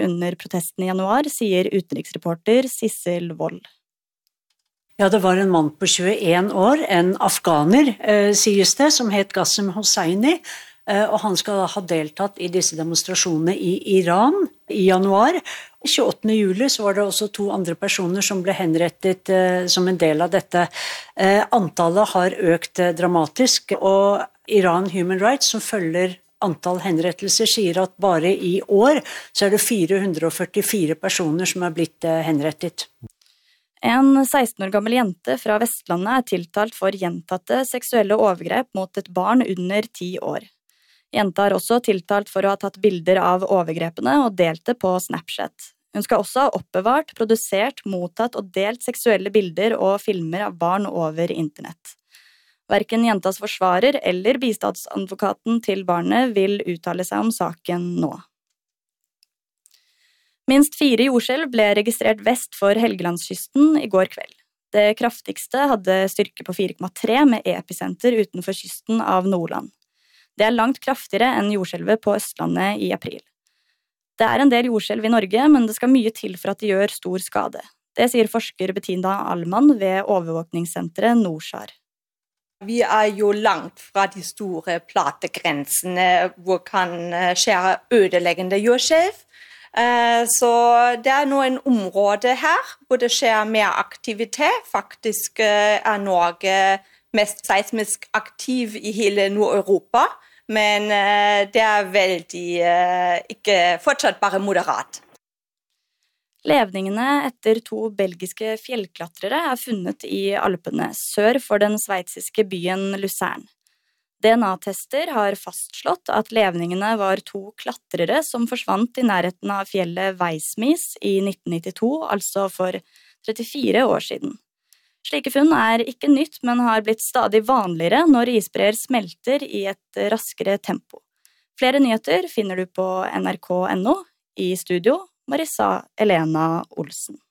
under protesten i januar, sier utenriksreporter Sissel Wold. Ja, det var en mann på 21 år, en afghaner, sies det, som het Qasem Hosseini, og han skal ha deltatt i disse demonstrasjonene i Iran i januar. 28. juli så var det også 2 andre personer som ble henrettet som en del av dette. Antallet har økt dramatisk, og Iran Human Rights, som følger antall henrettelser, sier at bare i år så er det 444 personer som er blitt henrettet. En 16 år gammel jente fra Vestlandet er tiltalt for gjentatte seksuelle overgrep mot et barn under 10 år. Jenta er også tiltalt for å ha tatt bilder av overgrepene og delt det på Snapchat. Hun skal også ha oppbevart, produsert, mottatt og delt seksuelle bilder og filmer av barn over internett. Hverken jentas forsvarer eller bistandsadvokaten til barnet vil uttale seg om saken nå. Minst 4 jordskjelv ble registrert vest for Helgelandskysten i går kveld. Det kraftigste hadde styrke på 4,3 med episenter utenfor kysten av Nordland. Det er langt kraftigere enn jordskjelvet på Østlandet i april. Det er en del jordskjelv i Norge, men det skal mye til for at det gjør stor skade. Det sier forsker Bettina Allmann ved overvåkningssenteret NORSAR. Vi er jo langt fra de store plategrensene hvor kan skjære ødeleggende jordskjelv. Så det er nå en område her hvor det skjer mer aktivitet. Faktisk er Norge mest seismisk aktiv i hele Nord-Europa, men det er veldig ikke fortsatt bare moderat. Levningene etter 2 belgiske fjellklatrere er funnet i Alpene, sør for den sveitsiske byen Luzern. DNA-tester har fastslått at levningene var 2 klatrere som forsvant i nærheten av fjellet Weissmies i 1992, altså for 34 år siden. Slike funn er ikke nytt, men har blitt stadig vanligere når isbreer smelter i et raskere tempo. Flere nyheter finner du på nrk.no. I studio, Marissa Elena Olsen.